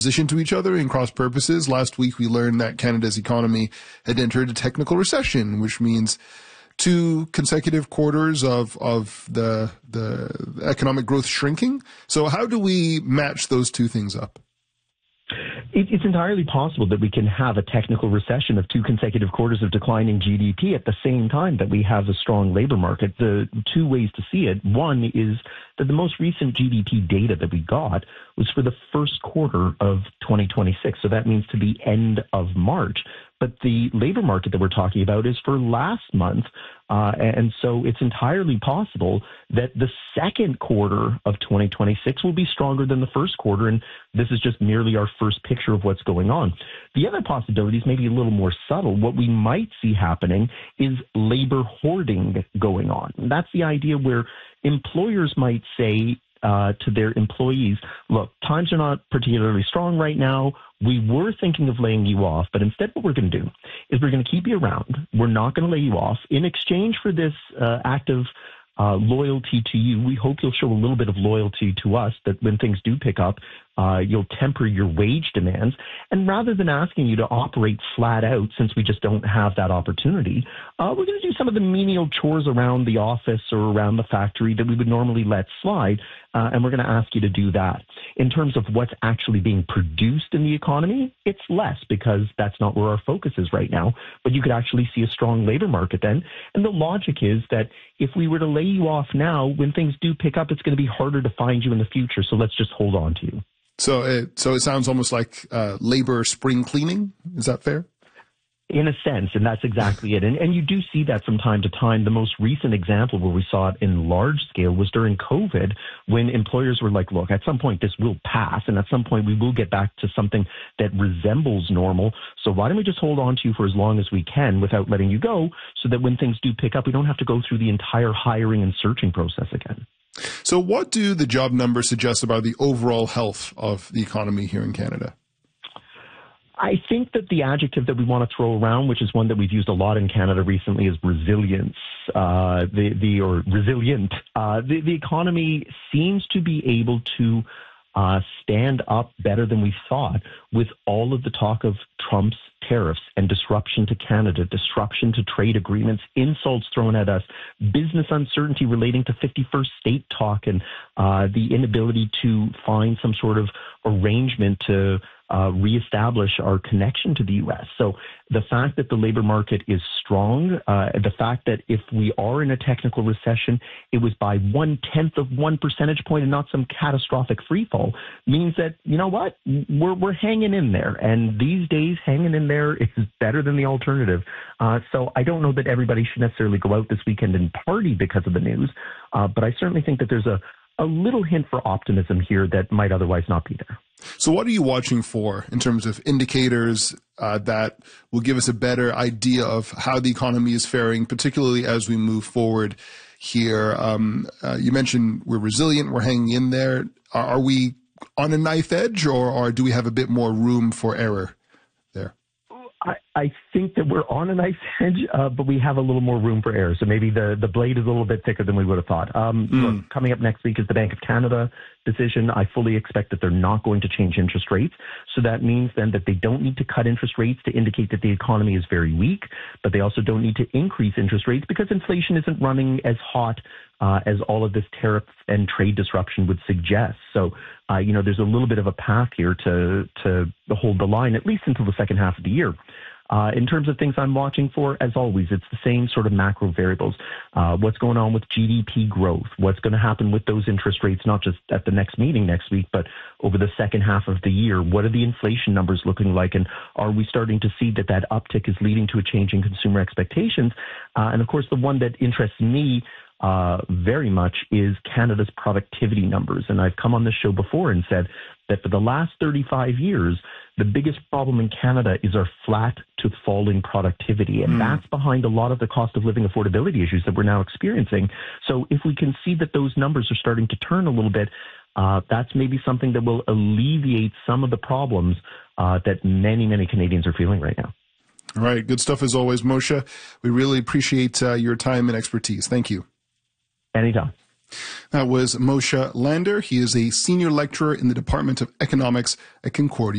opposition to each other in cross purposes. Last week, we learned that Canada's economy had entered a technical recession, which means 2 consecutive quarters of the economic growth shrinking. So how do we match those two things up? It's entirely possible that we can have a technical recession of 2 consecutive quarters of declining GDP at the same time that we have a strong labor market. The 2 ways to see it. One is that the most recent GDP data that we got was for the first quarter of 2026. So that means to the end of March. But the labor market that we're talking about is for last month. And so it's entirely possible that the second quarter of 2026 will be stronger than the first quarter. And this is just merely our first picture of what's going on. The other possibility is maybe a little more subtle. What we might see happening is labor hoarding going on. And that's the idea where employers might say to their employees, look, times are not particularly strong right now. We were thinking of laying you off, but instead what we're going to do is we're going to keep you around. We're not going to lay you off. In exchange for this act of loyalty to you, we hope you'll show a little bit of loyalty to us, that when things do pick up, you'll temper your wage demands. And rather than asking you to operate flat out, since we just don't have that opportunity, we're going to do some of the menial chores around the office or around the factory that we would normally let slide, and we're going to ask you to do that. In terms of what's actually being produced in the economy, it's less because that's not where our focus is right now. But you could actually see a strong labor market then. And the logic is that if we were to lay you off now, when things do pick up, it's going to be harder to find you in the future. So let's just hold on to you. So it sounds almost like labor spring cleaning. Is that fair? In a sense, and that's exactly it. And you do see that from time to time. The most recent example where we saw it in large scale was during COVID, when employers were like, look, at some point this will pass, and at some point we will get back to something that resembles normal. So why don't we just hold on to you for as long as we can without letting you go, so that when things do pick up, we don't have to go through the entire hiring and searching process again. So what do the job numbers suggest about the overall health of the economy here in Canada? I think that the adjective that we want to throw around, which is one that we've used a lot in Canada recently, is resilience, or resilient. The economy seems to be able to stand up better than we thought, with all of the talk of Trump's tariffs and disruption to Canada, disruption to trade agreements, insults thrown at us, business uncertainty relating to 51st state talk, and the inability to find some sort of arrangement to reestablish our connection to the U.S. So the fact that the labor market is strong, the fact that if we are in a technical recession, it was by 0.1 of 1 percentage point and not some catastrophic free fall, means that, you know what, we're hanging in there. And these days, hanging in there is better than the alternative. So I don't know that everybody should necessarily go out this weekend and party because of the news, but I certainly think that there's a little hint for optimism here that might otherwise not be there. So what are you watching for in terms of indicators that will give us a better idea of how the economy is faring, particularly as we move forward here? You mentioned we're resilient, we're hanging in there. Are we on a knife edge, or do we have a bit more room for error there? I think that we're on a knife edge, but we have a little more room for error. So maybe the blade is a little bit thicker than we would have thought. Look, coming up next week is the Bank of Canada decision. I fully expect that they're not going to change interest rates. So that means then that they don't need to cut interest rates to indicate that the economy is very weak, but they also don't need to increase interest rates because inflation isn't running as hot as all of this tariff and trade disruption would suggest. So, there's a little bit of a path here to hold the line, at least until the second half of the year. In terms of things I'm watching for, as always, it's the same sort of macro variables. What's going on with GDP growth? What's going to happen with those interest rates, not just at the next meeting next week, but over the second half of the year? What are the inflation numbers looking like? And are we starting to see that uptick is leading to a change in consumer expectations? And of course, the one that interests me very much is Canada's productivity numbers. And I've come on this show before and said that for the last 35 years, the biggest problem in Canada is our flat to falling productivity. And that's behind a lot of the cost of living affordability issues that we're now experiencing. So if we can see that those numbers are starting to turn a little bit, that's maybe something that will alleviate some of the problems that many, many Canadians are feeling right now. All right. Good stuff as always, Moshe. We really appreciate your time and expertise. Thank you. Anytime. That was Moshe Lander. He is a senior lecturer in the Department of Economics at Concordia.